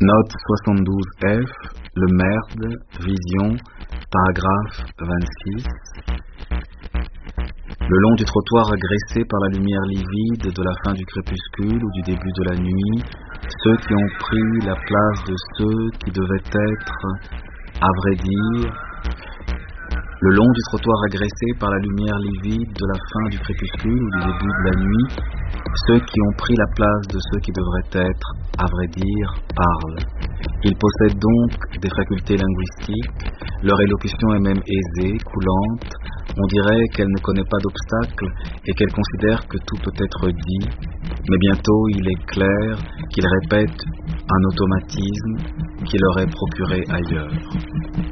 Note 72F, le merde, vision, paragraphe 26. Le long du trottoir agressé par la lumière livide de la fin du crépuscule ou du début de la nuit, ceux qui ont pris la place de ceux qui devaient être, à vrai dire, le long du trottoir agressé par la lumière livide de la fin du crépuscule ou du début de la nuit, ceux qui ont pris la place de ceux qui devraient être, à vrai dire, parlent. Ils possèdent donc des facultés linguistiques, leur élocution est même aisée, coulante, on dirait qu'elle ne connaît pas d'obstacles et qu'elle considère que tout peut être dit, mais bientôt il est clair qu'ils répètent un automatisme qui leur est procuré ailleurs.